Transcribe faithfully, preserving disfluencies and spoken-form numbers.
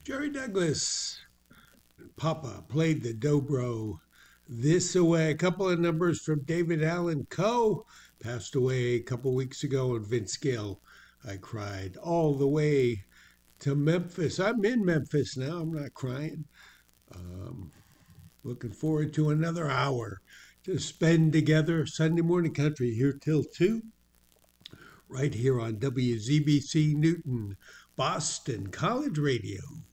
Jerry Douglas, Papa played the dobro. This away, a couple of numbers from David Allan Coe, passed away a couple weeks ago, and Vince Gill. I cried all the way to Memphis. I'm in Memphis now. I'm not crying. Um, looking forward to another hour to spend together. Sunday Morning Country here till two, right here on W Z B C Newton, Boston College Radio.